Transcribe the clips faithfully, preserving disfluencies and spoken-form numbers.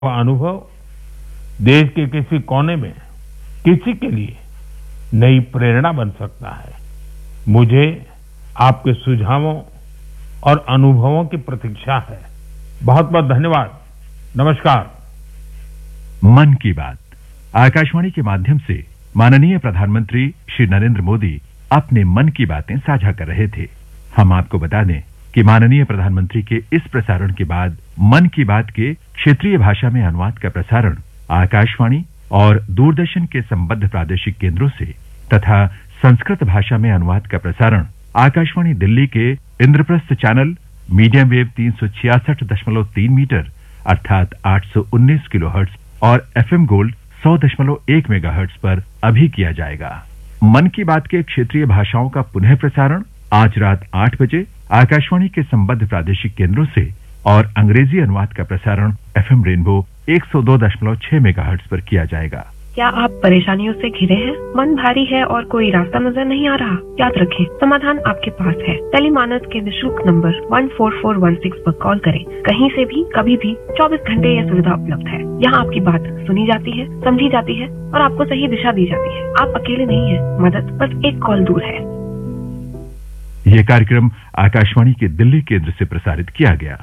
अनुभव देश के किसी कोने में किसी के लिए नई प्रेरणा बन सकता है। मुझे आपके सुझावों और अनुभवों की प्रतीक्षा है। बहुत बहुत धन्यवाद। नमस्कार। मन की बात आकाशवाणी के माध्यम से माननीय प्रधानमंत्री श्री नरेंद्र मोदी अपने मन की बातें साझा कर रहे थे। हम आपको बता दें कि माननीय प्रधानमंत्री के इस प्रसारण के बाद मन की बात के क्षेत्रीय भाषा में अनुवाद का प्रसारण आकाशवाणी और दूरदर्शन के संबद्ध प्रादेशिक केंद्रों से तथा संस्कृत भाषा में अनुवाद का प्रसारण आकाशवाणी दिल्ली के इंद्रप्रस्थ चैनल मीडियम वेव तीन सौ छियासठ दशमलव तीन मीटर अर्थात आठ सौ उन्नीस किलोहर्ट्ज और एफएम गोल्ड सौ दशमलव एक मेगाहर्ट्ज पर अभी किया जाएगा। मन की बात के क्षेत्रीय भाषाओं का पुनः प्रसारण आज रात आठ बजे आकाशवाणी के संबद्ध प्रादेशिक केंद्रों से और अंग्रेजी अनुवाद का प्रसारण एफएम रेनबो एक सौ दो दशमलव छह मेगाहर्ट्ज पर किया जाएगा। क्या आप परेशानियों से घिरे हैं? मन भारी है और कोई रास्ता नजर नहीं आ रहा? याद रखें, समाधान आपके पास है। टेलीमानस के निशुल्क number one four four one six पर कॉल करें। कहीं से भी कभी भी चौबीस घंटे यह सुविधा उपलब्ध है। यहाँ आपकी बात सुनी जाती है, समझी जाती है और आपको सही दिशा दी जाती है। आप अकेले नहीं हैं, मदद बस एक कॉल दूर है। यह कार्यक्रम आकाशवाणी के दिल्ली केंद्र से प्रसारित किया गया।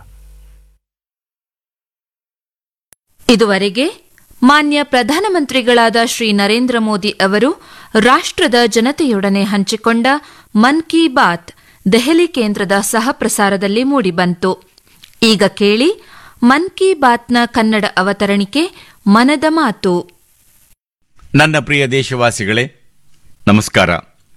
ಇದುವರೆಗೆ ಮಾನ್ಯ ಪ್ರಧಾನಮಂತ್ರಿಗಳಾದ ಶ್ರೀ ನರೇಂದ್ರ ಮೋದಿ ಅವರು ರಾಷ್ಟ್ರದ ಜನತೆಯೊಡನೆ ಹಂಚಿಕೊಂಡ ಮನ್ ಕಿ ಬಾತ್ ದೆಹಲಿ ಕೇಂದ್ರದ ಸಹ ಪ್ರಸಾರದಲ್ಲಿ ಮೂಡಿಬಂತು. ಈಗ ಕೇಳಿ ಮನ್ ಕಿ ಬಾತ್ನ ಕನ್ನಡ ಅವತರಣಿಕೆ ಮನದ ಮಾತು. ನನ್ನ ಪ್ರಿಯ ದೇಶವಾಸಿಗಳೇ, ನಮಸ್ಕಾರ.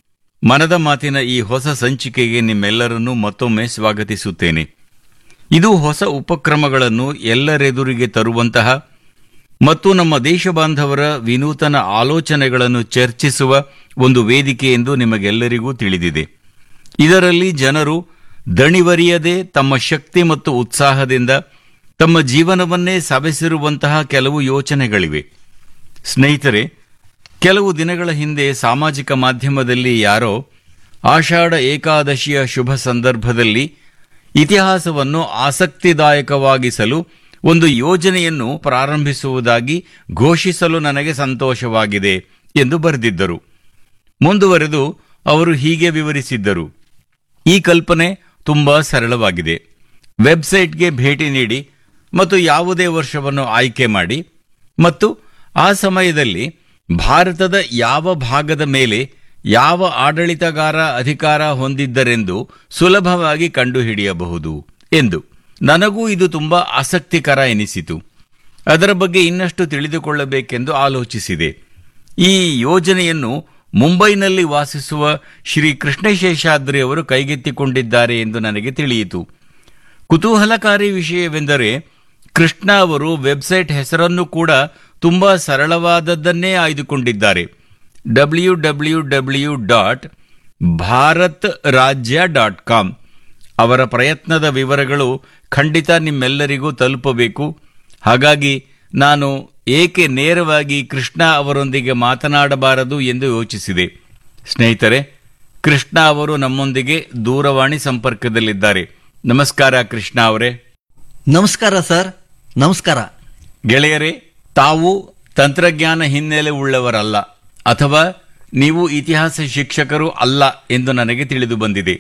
ಮನದ ಮಾತಿನ ಈ ಹೊಸ ಸಂಚಿಕೆಗೆ ನಿಮ್ಮೆಲ್ಲರನ್ನೂ ಮತ್ತೊಮ್ಮೆ ಸ್ವಾಗತಿಸುತ್ತೇನೆ. ಇದು ಹೊಸ ಉಪಕ್ರಮಗಳನ್ನು ಎಲ್ಲರೆದುರಿಗೆ ತರುವಂತಹ ಮತ್ತು ನಮ್ಮ ದೇಶ ಬಾಂಧವರ ವಿನೂತನ ಆಲೋಚನೆಗಳನ್ನು ಚರ್ಚಿಸುವ ಒಂದು ವೇದಿಕೆ ಎಂದು ನಿಮಗೆಲ್ಲರಿಗೂ ತಿಳಿದಿದೆ. ಇದರಲ್ಲಿ ಜನರು ದಣಿವರಿಯದೆ ತಮ್ಮ ಶಕ್ತಿ ಮತ್ತು ಉತ್ಸಾಹದಿಂದ ತಮ್ಮ ಜೀವನವನ್ನೇ ಸವೆಸಿರುವಂತಹ ಕೆಲವು ಯೋಚನೆಗಳಿವೆ. ಸ್ನೇಹಿತರೆ, ಕೆಲವು ದಿನಗಳ ಹಿಂದೆ ಸಾಮಾಜಿಕ ಮಾಧ್ಯಮದಲ್ಲಿ ಯಾರೋ ಆಷಾಢ ಏಕಾದಶಿಯ ಶುಭ ಸಂದರ್ಭದಲ್ಲಿ ಇತಿಹಾಸವನ್ನು ಆಸಕ್ತಿದಾಯಕವಾಗಿಸಲು ಒಂದು ಯೋಜನೆಯನ್ನು ಪ್ರಾರಂಭಿಸುವುದಾಗಿ ಘೋಷಿಸಲು ನನಗೆ ಸಂತೋಷವಾಗಿದೆ ಎಂದು ಬರೆದಿದ್ದರು. ಮುಂದುವರೆದು ಅವರು ಹೀಗೆ ವಿವರಿಸಿದ್ದರು. ಈ ಕಲ್ಪನೆ ತುಂಬಾ ಸರಳವಾಗಿದೆ. ವೆಬ್ಸೈಟ್ಗೆ ಭೇಟಿ ನೀಡಿ ಮತ್ತು ಯಾವುದೇ ವರ್ಷವನ್ನು ಆಯ್ಕೆ ಮಾಡಿ ಮತ್ತು ಆ ಸಮಯದಲ್ಲಿ ಭಾರತದ ಯಾವ ಭಾಗದ ಮೇಲೆ ಯಾವ ಆಡಳಿತಗಾರ ಅಧಿಕಾರ ಹೊಂದಿದ್ದರೆಂದು ಸುಲಭವಾಗಿ ಕಂಡುಹಿಡಿಯಬಹುದು ಎಂದು. ನನಗೂ ಇದು ತುಂಬಾ ಆಸಕ್ತಿಕರ ಎನಿಸಿತು. ಅದರ ಬಗ್ಗೆ ಇನ್ನಷ್ಟು ತಿಳಿದುಕೊಳ್ಳಬೇಕೆಂದು ಆಲೋಚಿಸಿದೆ. ಈ ಯೋಜನೆಯನ್ನು ಮುಂಬೈನಲ್ಲಿ ವಾಸಿಸುವ ಶ್ರೀ ಕೃಷ್ಣಶೇಷಾದ್ರಿ ಅವರು ಕೈಗೆತ್ತಿಕೊಂಡಿದ್ದಾರೆ ಎಂದು ನನಗೆ ತಿಳಿಯಿತು. ಕುತೂಹಲಕಾರಿ ವಿಷಯವೆಂದರೆ ಕೃಷ್ಣ ಅವರು ವೆಬ್ಸೈಟ್ ಹೆಸರನ್ನು ಕೂಡ ತುಂಬಾ ಸರಳವಾದದ್ದನ್ನೇ ಆಯ್ದುಕೊಂಡಿದ್ದಾರೆ. W W W dot Bharat ರಾಜ್ಯ ಡಾಟ್ ಕಾಮ್. ಅವರ ಪ್ರಯತ್ನದ ವಿವರಗಳು ಖಂಡಿತ ನಿಮ್ಮೆಲ್ಲರಿಗೂ ತಲುಪಬೇಕು. ಹಾಗಾಗಿ ನಾನು ಏಕೆ ನೇರವಾಗಿ ಕೃಷ್ಣ ಅವರೊಂದಿಗೆ ಮಾತನಾಡಬಾರದು ಎಂದು ಯೋಚಿಸಿದೆ. ಸ್ನೇಹಿತರೆ, ಕೃಷ್ಣ ಅವರು ನಮ್ಮೊಂದಿಗೆ ದೂರವಾಣಿ ಸಂಪರ್ಕದಲ್ಲಿದ್ದಾರೆ. ನಮಸ್ಕಾರ ಕೃಷ್ಣ ಅವರೇ. ನಮಸ್ಕಾರ ಸರ್. ನಮಸ್ಕಾರ ಗೆಳೆಯರೇ. ತಾವು ತಂತ್ರಜ್ಞಾನ ಹಿನ್ನೆಲೆ ಉಳ್ಳವರಲ್ಲ ಅಥವಾ ನೀವು ಇತಿಹಾಸ ಶಿಕ್ಷಕರು ಅಲ್ಲ ಎಂದು ನನಗೆ ತಿಳಿದು ಬಂದಿದೆ.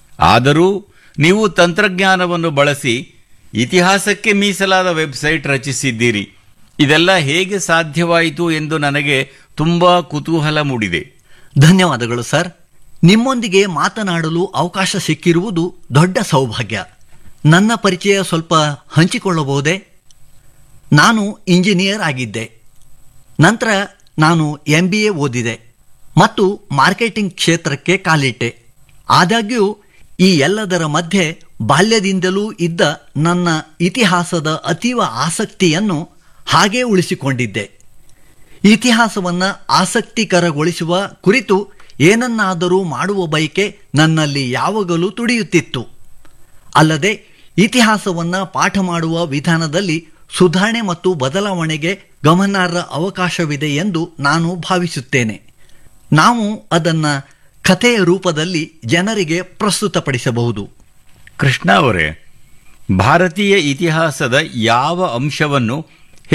ಆದರೂ ನೀವು ತಂತ್ರಜ್ಞಾನವನ್ನು ಬಳಸಿ ಇತಿಹಾಸಕ್ಕೆ ಮೀಸಲಾದ ವೆಬ್ಸೈಟ್ ರಚಿಸಿದ್ದೀರಿ. ಇದೆಲ್ಲ ಹೇಗೆ ಸಾಧ್ಯವಾಯಿತು ಎಂದು ನನಗೆ ತುಂಬಾ ಕುತೂಹಲ ಮೂಡಿದೆ. ಧನ್ಯವಾದಗಳು ಸರ್. ನಿಮ್ಮೊಂದಿಗೆ ಮಾತನಾಡಲು ಅವಕಾಶ ಸಿಕ್ಕಿರುವುದು ದೊಡ್ಡ ಸೌಭಾಗ್ಯ. ನನ್ನ ಪರಿಚಯ ಸ್ವಲ್ಪ ಹಂಚಿಕೊಳ್ಳಬಹುದೇ? ನಾನು ಇಂಜಿನಿಯರ್ ಆಗಿದ್ದೆ. ನಂತರ ನಾನು ಎಂ ಬಿ ಎ ಓದಿದೆ ಮತ್ತು ಮಾರ್ಕೆಟಿಂಗ್ ಕ್ಷೇತ್ರಕ್ಕೆ ಕಾಲಿಟ್ಟೆ. ಆದಾಗ್ಯೂ ಈ ಎಲ್ಲದರ ಮಧ್ಯೆ ಬಾಲ್ಯದಿಂದಲೂ ಇದ್ದ ನನ್ನ ಇತಿಹಾಸದ ಅತೀವ ಆಸಕ್ತಿಯನ್ನು ಹಾಗೇ ಉಳಿಸಿಕೊಂಡಿದ್ದೆ. ಇತಿಹಾಸವನ್ನು ಆಸಕ್ತಿಕರಗೊಳಿಸುವ ಕುರಿತು ಏನನ್ನಾದರೂ ಮಾಡುವ ಬಯಕೆ ನನ್ನಲ್ಲಿ ಯಾವಾಗಲೂ ತುಡಿಯುತ್ತಿತ್ತು. ಅಲ್ಲದೆ ಇತಿಹಾಸವನ್ನು ಪಾಠ ಮಾಡುವ ವಿಧಾನದಲ್ಲಿ ಸುಧಾರಣೆ ಮತ್ತು ಬದಲಾವಣೆಗೆ ಗಮನಾರ್ಹ ಅವಕಾಶವಿದೆ ಎಂದು ನಾನು ಭಾವಿಸುತ್ತೇನೆ. ನಾವು ಅದನ್ನು ಕಥೆಯ ರೂಪದಲ್ಲಿ ಜನರಿಗೆ ಪ್ರಸ್ತುತಪಡಿಸಬಹುದು. ಕೃಷ್ಣ ಅವರೇ, ಭಾರತೀಯ ಇತಿಹಾಸದ ಯಾವ ಅಂಶವನ್ನು